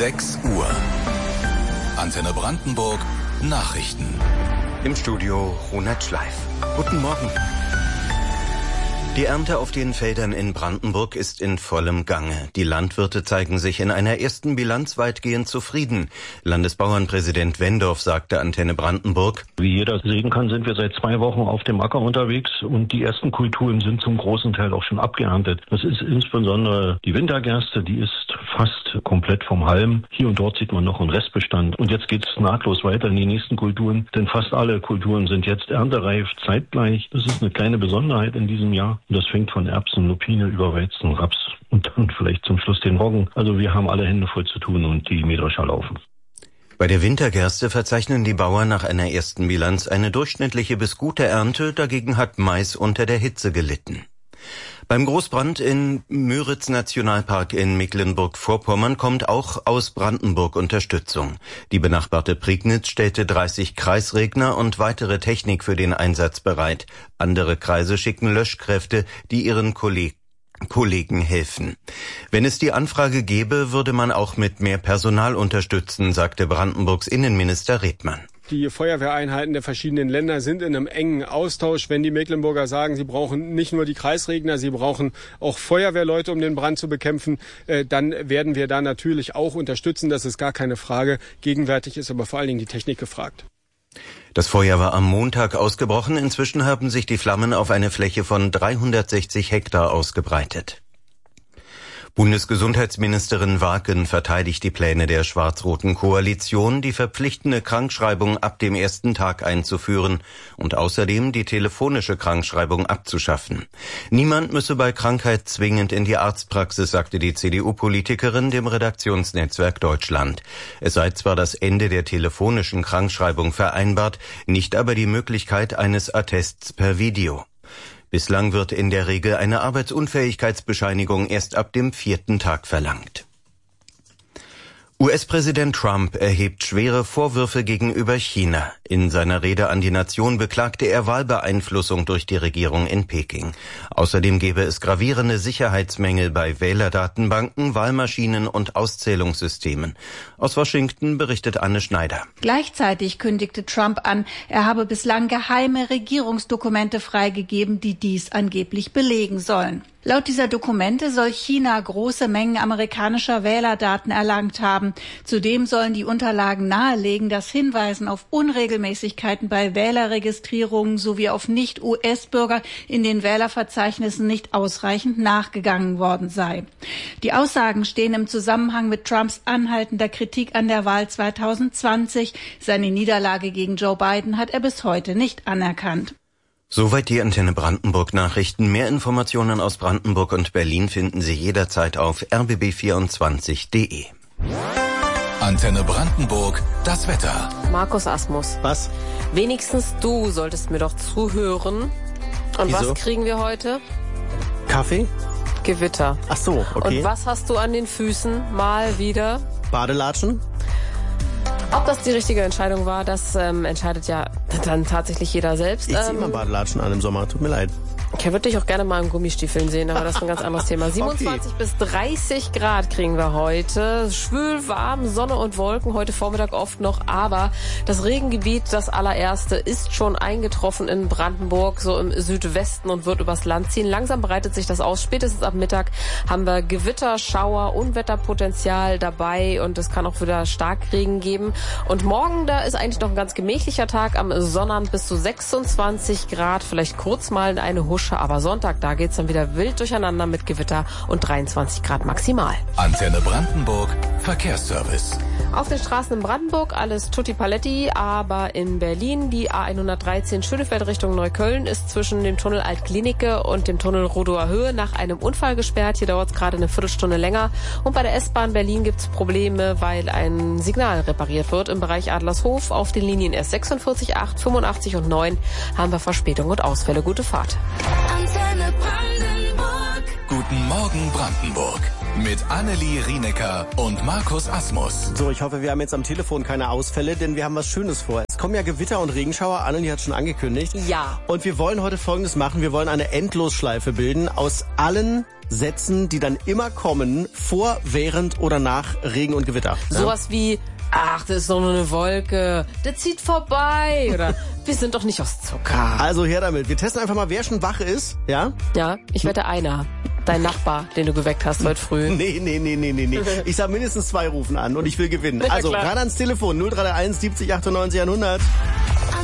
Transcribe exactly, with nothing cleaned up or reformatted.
sechs Uhr. Antenne Brandenburg Nachrichten. Im Studio Ronald Schleif. Guten Morgen. Die Ernte auf den Feldern in Brandenburg ist in vollem Gange. Die Landwirte zeigen sich in einer ersten Bilanz weitgehend zufrieden. Landesbauernpräsident Wendorf sagte Antenne Brandenburg: Wie jeder sehen kann, sind wir seit zwei Wochen auf dem Acker unterwegs und die ersten Kulturen sind zum großen Teil auch schon abgeerntet. Das ist insbesondere die Wintergerste, die ist fast komplett vom Halm. Hier und dort sieht man noch einen Restbestand. Und jetzt geht es nahtlos weiter in die nächsten Kulturen, denn fast alle Kulturen sind jetzt erntereif zeitgleich. Das ist eine kleine Besonderheit in diesem Jahr. Und das fängt von Erbsen, Lupine über Weizen, Raps und dann vielleicht zum Schluss den Roggen. Also wir haben alle Hände voll zu tun und die Mähdrescher laufen. Bei der Wintergerste verzeichnen die Bauern nach einer ersten Bilanz eine durchschnittliche bis gute Ernte. Dagegen hat Mais unter der Hitze gelitten. Beim Großbrand im Müritz-Nationalpark in Mecklenburg-Vorpommern kommt auch aus Brandenburg Unterstützung. Die benachbarte Prignitz stellte dreißig Kreisregner und weitere Technik für den Einsatz bereit. Andere Kreise schicken Löschkräfte, die ihren Kollegen Kollegen helfen. Wenn es die Anfrage gäbe, würde man auch mit mehr Personal unterstützen, sagte Brandenburgs Innenminister Redmann. Die Feuerwehreinheiten der verschiedenen Länder sind in einem engen Austausch. Wenn die Mecklenburger sagen, sie brauchen nicht nur die Kreisregner, sie brauchen auch Feuerwehrleute, um den Brand zu bekämpfen, äh, dann werden wir da natürlich auch unterstützen. Das ist gar keine Frage. Gegenwärtig ist aber vor allen Dingen die Technik gefragt. Das Feuer war am Montag ausgebrochen. Inzwischen haben sich die Flammen auf eine Fläche von dreihundertsechzig Hektar ausgebreitet. Bundesgesundheitsministerin Waken verteidigt die Pläne der schwarz-roten Koalition, die verpflichtende Krankschreibung ab dem ersten Tag einzuführen und außerdem die telefonische Krankschreibung abzuschaffen. Niemand müsse bei Krankheit zwingend in die Arztpraxis, sagte die C D U-Politikerin dem Redaktionsnetzwerk Deutschland. Es sei zwar das Ende der telefonischen Krankschreibung vereinbart, nicht aber die Möglichkeit eines Attests per Video. Bislang wird in der Regel eine Arbeitsunfähigkeitsbescheinigung erst ab dem vierten Tag verlangt. U S-Präsident Trump erhebt schwere Vorwürfe gegenüber China. In seiner Rede an die Nation beklagte er Wahlbeeinflussung durch die Regierung in Peking. Außerdem gebe es gravierende Sicherheitsmängel bei Wählerdatenbanken, Wahlmaschinen und Auszählungssystemen. Aus Washington berichtet Anne Schneider. Gleichzeitig kündigte Trump an, er habe bislang geheime Regierungsdokumente freigegeben, die dies angeblich belegen sollen. Laut dieser Dokumente soll China große Mengen amerikanischer Wählerdaten erlangt haben. Zudem sollen die Unterlagen nahelegen, dass Hinweisen auf Unregelmäßigkeiten bei Wählerregistrierungen sowie auf Nicht-U S-Bürger in den Wählerverzeichnissen nicht ausreichend nachgegangen worden sei. Die Aussagen stehen im Zusammenhang mit Trumps anhaltender Kritik an der Wahl zweitausendzwanzig. Seine Niederlage gegen Joe Biden hat er bis heute nicht anerkannt. Soweit die Antenne Brandenburg Nachrichten. Mehr Informationen aus Brandenburg und Berlin finden Sie jederzeit auf r b b vierundzwanzig punkt de. Antenne Brandenburg, das Wetter. Markus Asmus. Was? Wenigstens du solltest mir doch zuhören. Und Wieso? Was kriegen wir heute? Kaffee? Gewitter. Ach so, okay. Und was hast du an den Füßen? Mal wieder? Badelatschen? Ob das die richtige Entscheidung war, das ähm, entscheidet ja dann tatsächlich jeder selbst. Ich zieh ähm, immer Badelatschen an im Sommer, tut mir leid. Ich würde dich auch gerne mal in Gummistiefeln sehen, aber das ist ein ganz anderes Thema. siebenundzwanzig Okay. bis dreißig Grad kriegen wir heute. Schwül, warm, Sonne und Wolken, heute Vormittag oft noch. Aber das Regengebiet, das allererste, ist schon eingetroffen in Brandenburg, so im Südwesten und wird übers Land ziehen. Langsam breitet sich das aus. Spätestens ab Mittag haben wir Gewitter, Schauer, Unwetterpotenzial dabei und es kann auch wieder Starkregen geben. Und morgen, da ist eigentlich noch ein ganz gemächlicher Tag am Sonnabend bis zu sechsundzwanzig Grad. Vielleicht kurz mal eine Husche. Aber Sonntag, da geht's dann wieder wild durcheinander mit Gewitter und dreiundzwanzig Grad maximal. Antenne Brandenburg, Verkehrsservice. Auf den Straßen in Brandenburg alles tutti paletti, aber in Berlin die A hundertdreizehn Schönefeld Richtung Neukölln ist zwischen dem Tunnel Altklinike und dem Tunnel Rodower Höhe nach einem Unfall gesperrt. Hier dauert es gerade eine Viertelstunde länger. Und bei der S-Bahn Berlin gibt es Probleme, weil ein Signal repariert wird. Im Bereich Adlershof auf den Linien S sechsundvierzig, acht, fünfundachtzig und neun haben wir Verspätung und Ausfälle. Gute Fahrt. Antenne Brandenburg. Guten Morgen Brandenburg. Mit Annelie Rienecker und Markus Asmus. So, ich hoffe, wir haben jetzt am Telefon keine Ausfälle, denn wir haben was Schönes vor. Es kommen ja Gewitter und Regenschauer. Annelie hat schon angekündigt. Ja. Und wir wollen heute Folgendes machen. Wir wollen eine Endlosschleife bilden aus allen Sätzen, die dann immer kommen, vor, während oder nach Regen und Gewitter. Sowas wie, ach, das ist doch nur eine Wolke, der zieht vorbei. Oder, wir sind doch nicht aus Zucker. Also her damit. Wir testen einfach mal, wer schon wach ist. Ja? Ja, ich wette einer. Dein Nachbar, den du geweckt hast heute früh. Nee, nee, nee, nee, nee, nee. Ich sag mindestens zwei rufen an und ich will gewinnen. Ja, Also klar. ran ans Telefon null drei eins siebzig achtundneunzig hundert.